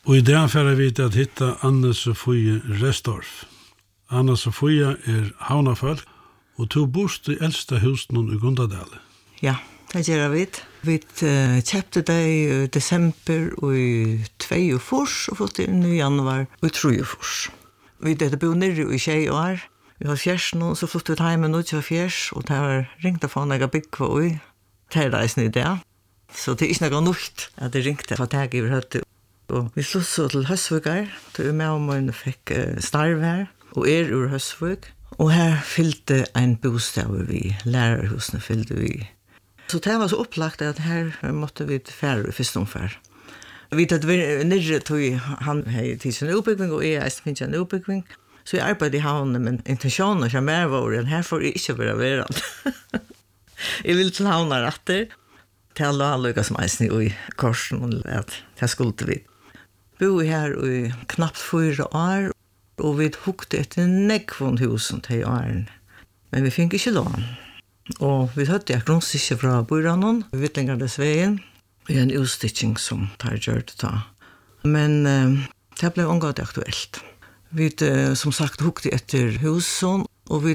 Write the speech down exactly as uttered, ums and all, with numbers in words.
Og i dag får vi til at hitta Anne Sofie Restorff. Anne Sofie er havnafolk, og to bost i eldste husen i Gundadale. Ja, det gjør vi. Vi uh, kjøpte det i desember og i tvei og fors, og fått inn i januar og i tru og fors. Vi hadde bo nere i tjei år. Vi har fjers nå, så flyttet vi hjemme nå til fjers, og det har ringt å få noen bygg og i. Det er reisen i det. Så det er ikke noe nytt at det ringte fra tag i høyt. Og vi slåss så til Høsvøkar, til med om man fikk uh, starv her, og er ur Høsvøk. Og her fylte en bostad vi, lærerhusene fylte vi. Så det var så opplagt at her måtte vi færre i første omfær. Vi tatt nere til han hei til sin utbygging, og jeg finnes en utbygging. Så jeg arbeidde i havnen, men intensjonen som er vår, her får jeg ikke være verand. Jeg vil til havnen etter, til alle lykkes som eisen i korsen, at jeg skulle vi. Bo her i knapt fyra år, og vi hukte etter nekvån husen til åren. Men vi fikk ikke lån. Og vi hørte jeg grunnsikker fra Boranon, vi vet lenger dess veien, i en utstitching som tar gjør det da. Men uh, det ble omgått aktuelt. Vi uh, som sagt hukte etter husen, og vi